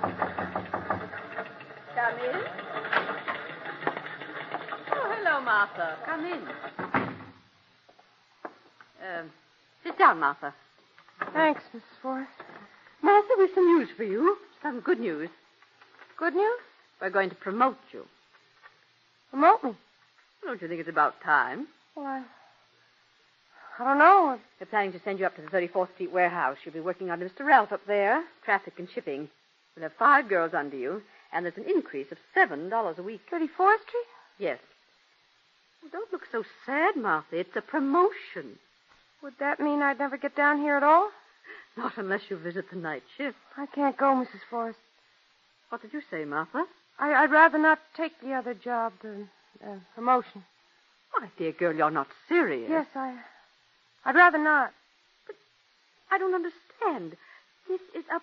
Come in. Oh, hello, Martha. Come in. Sit down, Martha. Thanks, Mrs. Forrest. Martha, we've some news for you. Some good news. Good news? We're going to promote you. Promote me? Don't you think it's about time? Well, I don't know. They're planning to send you up to the 34th Street warehouse. You'll be working under Mr. Ralph up there, traffic and shipping. You'll have 5 girls under you, and there's an increase of $7 a week. 34th Street? Yes. Well, don't look so sad, Martha. It's a promotion. Would that mean I'd never get down here at all? Not unless you visit the night shift. I can't go, Mrs. Forrest. What did you say, Martha? I'd rather not take the other job, the promotion. My dear girl, you're not serious. Yes, I'd rather not. I don't understand. This is a